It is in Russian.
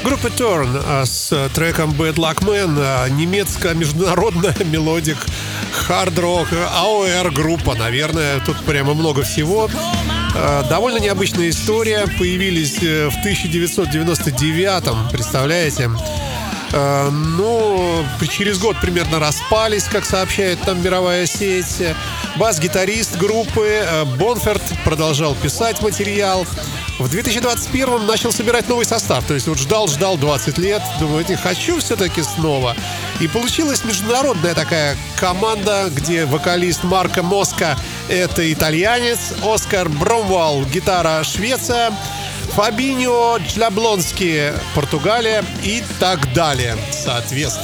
Группа Turn с треком Bad Luck Man, немецкая международная мелодик хард-рок, АОР-группа, наверное, тут прямо много всего. Довольно необычная история, появились в 1999-м, представляете? Но через год примерно распались, как сообщает там мировая сеть. Бас-гитарист группы Бонферт продолжал писать материал. В 2021-м начал собирать новый состав. То есть вот ждал 20 лет. Думаю, хочу все-таки снова. И получилась международная такая команда, где вокалист Марко Моска — это итальянец, Оскар Бромвал — гитара, Швеция, Фабиньо Джаблонски — Португалия и так далее, соответственно.